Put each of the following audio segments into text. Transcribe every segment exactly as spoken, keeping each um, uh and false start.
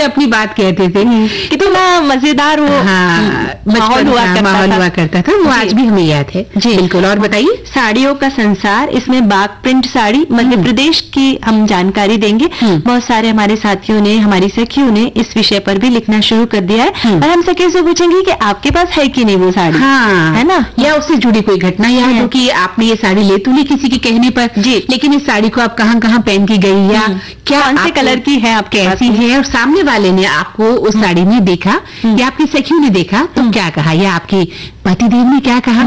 अपनी बात कहते थे। कितना मजेदार वो माहौल हुआ करता माहौल हुआ करता था, वो आज भी हमें याद है। जी बिल्कुल। और बताइए। साड़ियों का संसार, इसमें बाग प्रिंट साड़ी मध्य प्रदेश की हम जानकारी देंगे। बहुत सारे हमारे साथियों ने, हमारी सखियों ने इस विषय पर भी लिखना शुरू कर दिया है और हम सखियों से पूछेंगे कि आपके पास है कि नहीं वो साड़ी। हाँ, है ना, या उससे जुड़ी कोई घटना याद हो कि आपने ये साड़ी ले तो ली किसी के कहने पर जी, लेकिन इस साड़ी को आप कहाँ कहाँ पहन के गई, या क्या कौन से कलर की है, आप कैसी है, और सामने वाले ने आपको उस साड़ी में देखा या आपकी सखियों ने देखा तो क्या कहा, या आपके पतिदेव ने क्या कहा।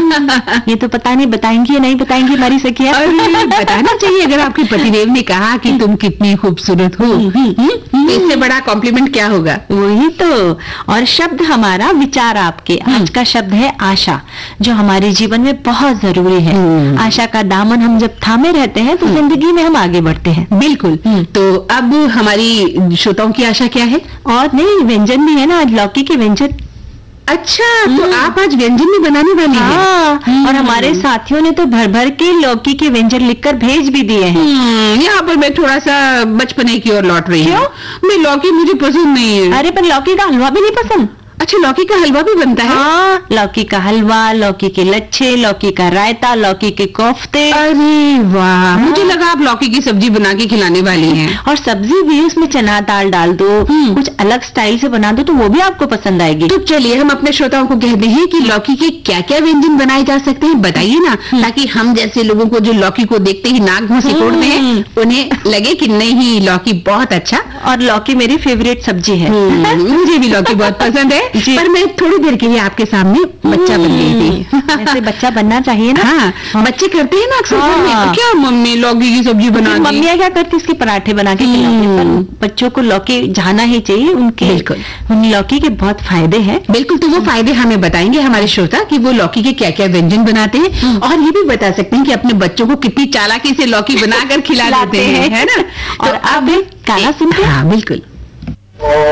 ये तो पता नहीं बताएंगी या नहीं बताएंगी हमारी सखियां। बताना चाहिए अगर आपके पतिदेव ने कहा कि तुम कितनी खूबसूरत हो, इससे बड़ा कॉम्प्लीमेंट क्या होगा। वही तो। और शब्द हमारा विचार आपके। आज का शब्द है आशा, जो हमारे जीवन में बहुत जरूरी है। आशा का दामन हम जब थामे रहते हैं तो जिंदगी में हम आगे बढ़ते हैं। बिल्कुल। तो अब हमारी श्रोताओं की आशा क्या है। और नहीं, व्यंजन भी है ना, आज लौकी के व्यंजन। अच्छा, तो आप आज व्यंजन भी बनाने वाली हैं। और हमारे साथियों ने तो भर भर के लौकी के व्यंजन लिखकर भेज भी दिए हैं। यहाँ पर मैं थोड़ा सा बचपने की ओर लौट रही हूँ। मैं लौकी मुझे पसंद नहीं है। अरे पर लौकी का हलवा भी नहीं पसंद। अच्छा, लौकी का हलवा भी बनता है। हाँ, लौकी का हलवा, लौकी के लच्छे, लौकी का रायता, लौकी के कोफ्ते। अरे वाह, हाँ। मुझे लगा आप लौकी की सब्जी बना के खिलाने वाली हैं। और सब्जी भी उसमें चना दाल डाल दो, कुछ अलग स्टाइल से बना दो तो वो भी आपको पसंद आएगी। तो चलिए हम अपने श्रोताओं को कहते हैं कि लौकी के क्या क्या व्यंजन बनाए जा सकते हैं, बताइए ना, ताकि हम जैसे लोगों को जो लौकी को देखते ही नाक मुंह सिकोड़ते हैं उन्हें लगे कि नहीं, लौकी बहुत अच्छा। और लौकी मेरी फेवरेट सब्जी है। मुझे भी लौकी बहुत पसंद है। पर मैं थोड़ी देर के लिए आपके सामने बच्चा बन गई थी। ऐसे बच्चा बनना चाहिए ना। हाँ, बच्चे करते हैं ना अक्सर। हाँ। क्या मम्मी लौकी की सब्जी बना दी। मम्मियाँ क्या करती, इसके पराठे बना के खिलाती हैं। पर बच्चों को लौकी जाना ही चाहिए उनके। बिल्कुल, उन लौकी के बहुत फायदे हैं। बिल्कुल। तो वो फायदे हमें बताएंगे हमारे श्रोता कि वो लौकी के क्या क्या व्यंजन बनाते हैं, और ये भी बता सकते हैं कि अपने बच्चों को कितनी चालाकी से लौकी बनाकर खिला देते हैं, है ना। और अब गाना सुनते हैं। हाँ बिल्कुल।